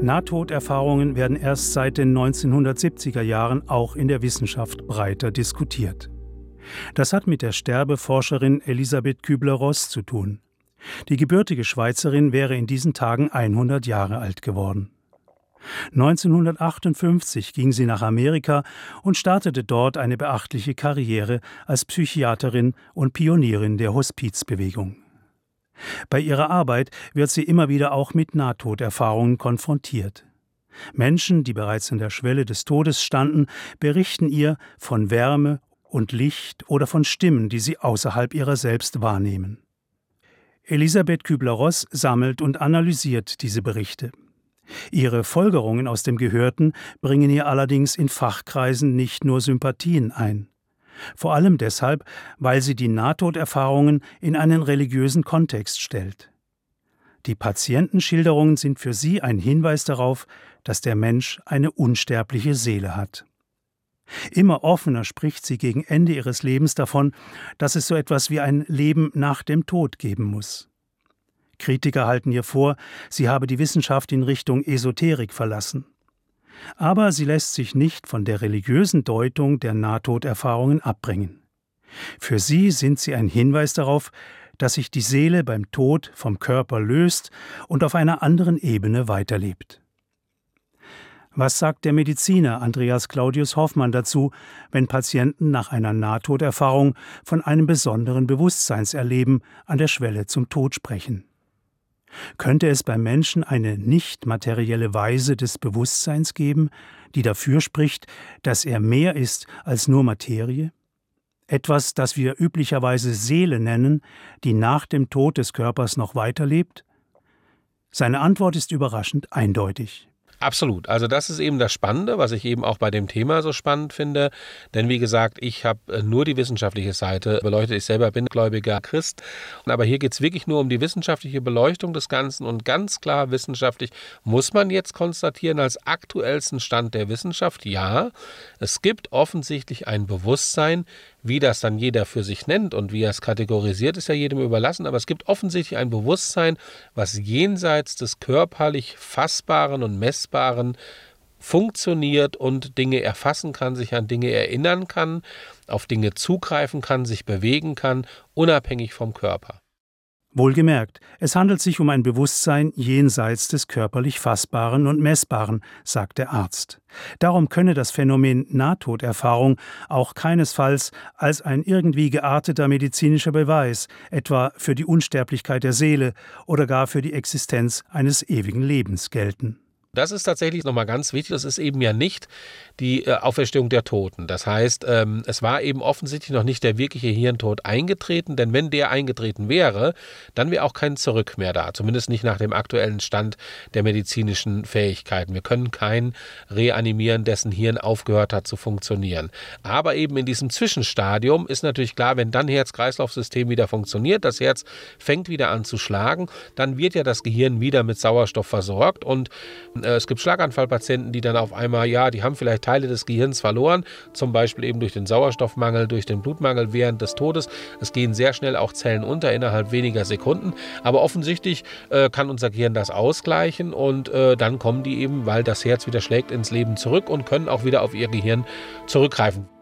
Nahtoderfahrungen werden erst seit den 1970er Jahren auch in der Wissenschaft breiter diskutiert. Das hat mit der Sterbeforscherin Elisabeth Kübler-Ross zu tun. Die gebürtige Schweizerin wäre in diesen Tagen 100 Jahre alt geworden. 1958 ging sie nach Amerika und startete dort eine beachtliche Karriere als Psychiaterin und Pionierin der Hospizbewegung. Bei ihrer Arbeit wird sie immer wieder auch mit Nahtoderfahrungen konfrontiert. Menschen, die bereits an der Schwelle des Todes standen, berichten ihr von Wärme und Licht oder von Stimmen, die sie außerhalb ihrer selbst wahrnehmen. Elisabeth Kübler-Ross sammelt und analysiert diese Berichte. Ihre Folgerungen aus dem Gehörten bringen ihr allerdings in Fachkreisen nicht nur Sympathien ein. Vor allem deshalb, weil sie die Nahtoderfahrungen in einen religiösen Kontext stellt. Die Patientenschilderungen sind für sie ein Hinweis darauf, dass der Mensch eine unsterbliche Seele hat. Immer offener spricht sie gegen Ende ihres Lebens davon, dass es so etwas wie ein Leben nach dem Tod geben muss. Kritiker halten ihr vor, sie habe die Wissenschaft in Richtung Esoterik verlassen. Aber sie lässt sich nicht von der religiösen Deutung der Nahtoderfahrungen abbringen. Für sie sind sie ein Hinweis darauf, dass sich die Seele beim Tod vom Körper löst und auf einer anderen Ebene weiterlebt. Was sagt der Mediziner Andreas Claudius Hoffmann dazu, wenn Patienten nach einer Nahtoderfahrung von einem besonderen Bewusstseinserleben an der Schwelle zum Tod sprechen? Könnte es beim Menschen eine nicht materielle Weise des Bewusstseins geben, die dafür spricht, dass er mehr ist als nur Materie? Etwas, das wir üblicherweise Seele nennen, die nach dem Tod des Körpers noch weiterlebt? Seine Antwort ist überraschend eindeutig. Absolut. Also das ist eben das Spannende, was ich eben auch bei dem Thema so spannend finde. Denn wie gesagt, ich habe nur die wissenschaftliche Seite beleuchtet. Ich selber bin gläubiger Christ. Aber hier geht es wirklich nur um die wissenschaftliche Beleuchtung des Ganzen. Und ganz klar wissenschaftlich muss man jetzt konstatieren, als aktuellsten Stand der Wissenschaft, ja, es gibt offensichtlich ein Bewusstsein, wie das dann jeder für sich nennt und wie er es kategorisiert, ist ja jedem überlassen. Aber es gibt offensichtlich ein Bewusstsein, was jenseits des körperlich Fassbaren und Messbaren funktioniert und Dinge erfassen kann, sich an Dinge erinnern kann, auf Dinge zugreifen kann, sich bewegen kann, unabhängig vom Körper. Wohlgemerkt, es handelt sich um ein Bewusstsein jenseits des körperlich Fassbaren und Messbaren, sagt der Arzt. Darum könne das Phänomen Nahtoderfahrung auch keinesfalls als ein irgendwie gearteter medizinischer Beweis, etwa für die Unsterblichkeit der Seele oder gar für die Existenz eines ewigen Lebens gelten. Das ist tatsächlich nochmal ganz wichtig. Das ist eben ja nicht die Auferstehung der Toten. Das heißt, es war eben offensichtlich noch nicht der wirkliche Hirntod eingetreten, denn wenn der eingetreten wäre, dann wäre auch kein Zurück mehr da. Zumindest nicht nach dem aktuellen Stand der medizinischen Fähigkeiten. Wir können keinen reanimieren, dessen Hirn aufgehört hat zu funktionieren. Aber eben in diesem Zwischenstadium ist natürlich klar, wenn dann Herz-Kreislauf-System wieder funktioniert, das Herz fängt wieder an zu schlagen, dann wird ja das Gehirn wieder mit Sauerstoff versorgt und es gibt Schlaganfallpatienten, die dann auf einmal, die haben vielleicht Teile des Gehirns verloren, zum Beispiel eben durch den Sauerstoffmangel, durch den Blutmangel während des Todes. Es gehen sehr schnell auch Zellen unter, innerhalb weniger Sekunden. Aber offensichtlich kann unser Gehirn das ausgleichen und dann kommen die eben, weil das Herz wieder schlägt, ins Leben zurück und können auch wieder auf ihr Gehirn zurückgreifen.